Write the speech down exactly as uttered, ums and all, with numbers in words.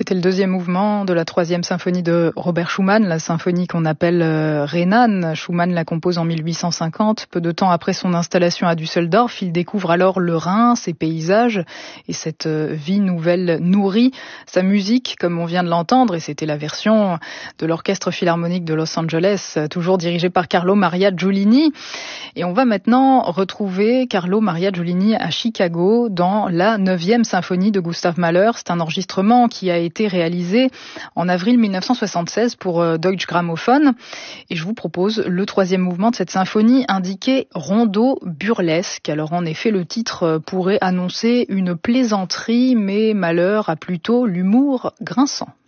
C'était le deuxième mouvement de la troisième symphonie de Robert Schumann, la symphonie qu'on appelle euh, Rhénane. Schumann la compose en mille huit cent cinquante. Peu de temps après son installation à Düsseldorf, il découvre alors le Rhin, ses paysages et cette euh, vie nouvelle nourrit sa musique, comme on vient de l'entendre. Et c'était la version de l'Orchestre Philharmonique de Los Angeles, toujours dirigé par Carlo Maria Giulini. Et on va maintenant retrouver Carlo Maria Giulini à Chicago dans la neuvième symphonie de Gustav Mahler. C'est un enregistrement qui a été réalisé en avril mille neuf cent soixante-seize pour Deutsche Grammophon. Et je vous propose le troisième mouvement de cette symphonie indiqué rondo burlesque. Alors en effet, le titre pourrait annoncer une plaisanterie, mais Mahler a plutôt l'humour grinçant.